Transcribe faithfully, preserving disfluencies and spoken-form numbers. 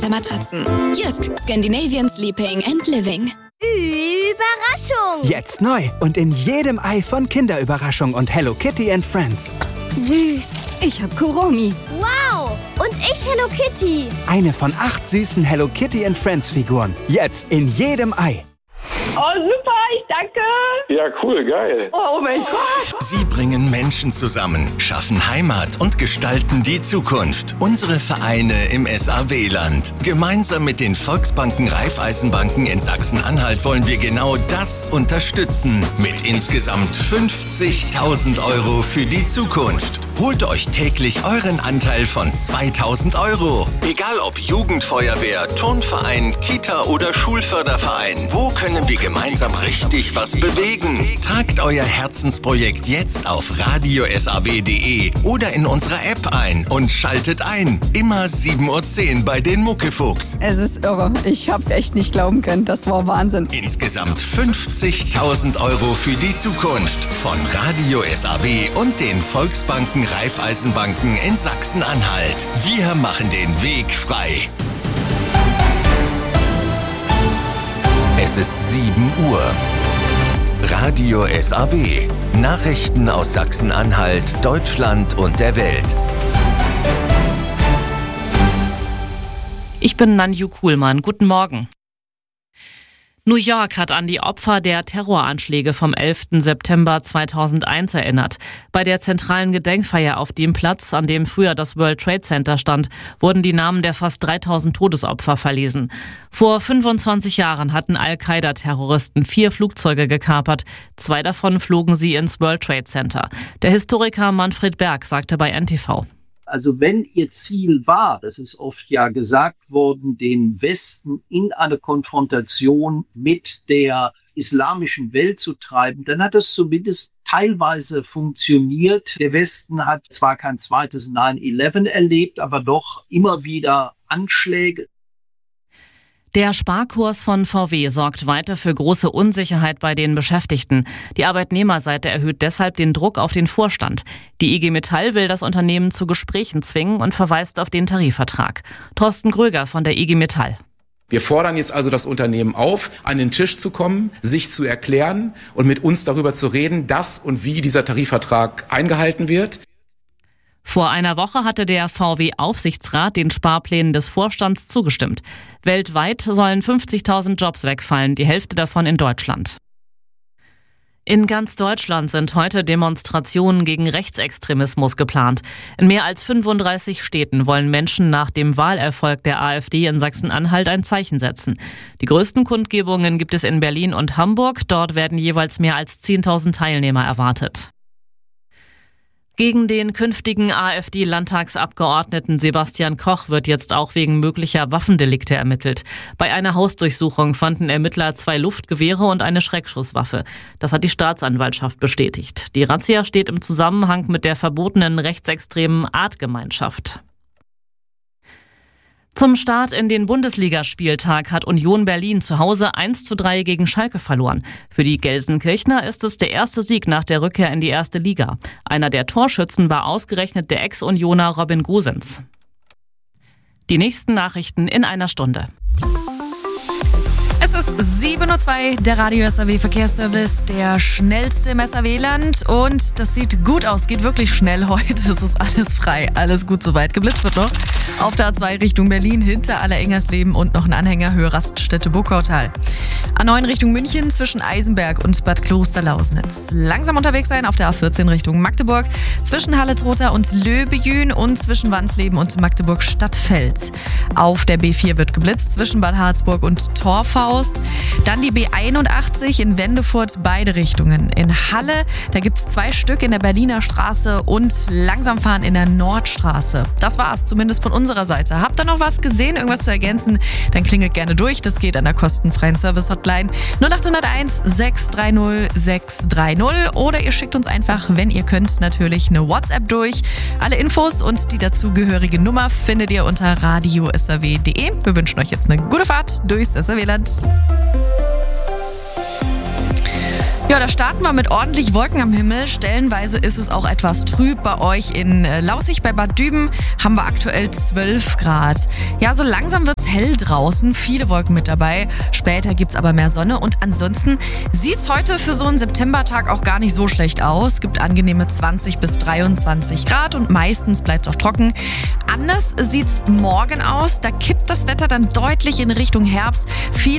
der Matratzen. Jysk, Scandinavian Sleeping and Living. Überraschung! Jetzt neu und in jedem Ei von Kinderüberraschung und Hello Kitty and Friends. Süß, ich hab Kuromi. Wow, und ich Hello Kitty. Eine von acht süßen Hello Kitty and Friends Figuren. Jetzt in jedem Ei. Oh, super, ich danke. Ja, cool, geil. Oh, oh mein Gott. Sie bringen Menschen zusammen, schaffen Heimat und gestalten die Zukunft. Unsere Vereine im S A W-Land. Gemeinsam mit den Volksbanken Raiffeisenbanken in Sachsen-Anhalt wollen wir genau das unterstützen. Mit insgesamt fünfzigtausend Euro für die Zukunft. Holt euch täglich euren Anteil von zweitausend Euro. Egal ob Jugendfeuerwehr, Turnverein, Kita oder Schulförderverein. Wo können wir gemeinsam richtig was bewegen? Tragt euer Herzensprojekt jetzt auf radio s a w punkt d e oder in unserer App ein und schaltet ein. Immer sieben Uhr zehn bei den Muckefuchs. Es ist irre. Ich hab's echt nicht glauben können. Das war Wahnsinn. Insgesamt fünfzigtausend Euro für die Zukunft von Radio S A W und den Volksbanken Raiffeisenbanken in Sachsen-Anhalt. Wir machen den Weg frei. Es ist sieben Uhr. Radio S A W. Nachrichten aus Sachsen-Anhalt, Deutschland und der Welt. Ich bin Nanju Kuhlmann. Guten Morgen. New York hat an die Opfer der Terroranschläge vom elften September zweitausendeins erinnert. Bei der zentralen Gedenkfeier auf dem Platz, an dem früher das World Trade Center stand, wurden die Namen der fast dreitausend Todesopfer verlesen. Vor fünfundzwanzig Jahren hatten Al-Qaida-Terroristen vier Flugzeuge gekapert. Zwei davon flogen sie ins World Trade Center. Der Historiker Manfred Berg sagte bei N T V: Also wenn ihr Ziel war, das ist oft ja gesagt worden, den Westen in eine Konfrontation mit der islamischen Welt zu treiben, dann hat es zumindest teilweise funktioniert. Der Westen hat zwar kein zweites neun elf erlebt, aber doch immer wieder Anschläge. Der Sparkurs von V W sorgt weiter für große Unsicherheit bei den Beschäftigten. Die Arbeitnehmerseite erhöht deshalb den Druck auf den Vorstand. Die I G Metall will das Unternehmen zu Gesprächen zwingen und verweist auf den Tarifvertrag. Thorsten Gröger von der I G Metall. Wir fordern jetzt also das Unternehmen auf, an den Tisch zu kommen, sich zu erklären und mit uns darüber zu reden, dass und wie dieser Tarifvertrag eingehalten wird. Vor einer Woche hatte der V W-Aufsichtsrat den Sparplänen des Vorstands zugestimmt. Weltweit sollen fünfzigtausend Jobs wegfallen, die Hälfte davon in Deutschland. In ganz Deutschland sind heute Demonstrationen gegen Rechtsextremismus geplant. In mehr als fünfunddreißig Städten wollen Menschen nach dem Wahlerfolg der AfD in Sachsen-Anhalt ein Zeichen setzen. Die größten Kundgebungen gibt es in Berlin und Hamburg. Dort werden jeweils mehr als zehntausend Teilnehmer erwartet. Gegen den künftigen AfD-Landtagsabgeordneten Sebastian Koch wird jetzt auch wegen möglicher Waffendelikte ermittelt. Bei einer Hausdurchsuchung fanden Ermittler zwei Luftgewehre und eine Schreckschusswaffe. Das hat die Staatsanwaltschaft bestätigt. Die Razzia steht im Zusammenhang mit der verbotenen rechtsextremen Artgemeinschaft. Zum Start in den Bundesligaspieltag hat Union Berlin zu Hause eins zu drei gegen Schalke verloren. Für die Gelsenkirchner ist es der erste Sieg nach der Rückkehr in die erste Liga. Einer der Torschützen war ausgerechnet der Ex-Unioner Robin Gosens. Die nächsten Nachrichten in einer Stunde. Es ist sieben Uhr zwei, der Radio S A W Verkehrsservice, der schnellste im S A W-Land. Und das sieht gut aus, geht wirklich schnell heute. Es ist alles frei, alles gut soweit. Geblitzt wird noch auf der A zwei Richtung Berlin, hinter Aller-Engersleben und noch ein Anhänger Höhe Raststätte-Burgautal. A neun Richtung München zwischen Eisenberg und Bad Kloster-Lausnitz. Langsam unterwegs sein auf der A vierzehn Richtung Magdeburg, zwischen Halle-Trotha und Löbejün und zwischen Wansleben und Magdeburg-Stadtfeld. Auf der B vier wird geblitzt zwischen Bad Harzburg und Torfaust. Dann die B einundachtzig in Wendefurt, beide Richtungen. In Halle, da gibt es zwei Stück in der Berliner Straße und langsam fahren in der Nordstraße. Das war's, zumindest von unserer Seite. Habt ihr noch was gesehen, irgendwas zu ergänzen? Dann klingelt gerne durch. Das geht an der kostenfreien Service-Hotline null acht null eins sechs drei null sechs drei null oder ihr schickt uns einfach, wenn ihr könnt, natürlich eine WhatsApp durch. Alle Infos und die dazugehörige Nummer findet ihr unter radio s a w punkt d e. Wir wünschen euch jetzt eine gute Fahrt durchs S A W-Land. Ja, da starten wir mit ordentlich Wolken am Himmel. Stellenweise ist es auch etwas trüb. Bei euch in Laussig bei Bad Düben haben wir aktuell zwölf Grad. Ja, so langsam wird's hell draußen. Viele Wolken mit dabei. Später gibt's aber mehr Sonne. Und ansonsten sieht's heute für so einen Septembertag auch gar nicht so schlecht aus. Es gibt angenehme zwanzig bis dreiundzwanzig Grad und meistens bleibt's auch trocken. Anders sieht's morgen aus. Da kippt das Wetter dann deutlich in Richtung Herbst. Viele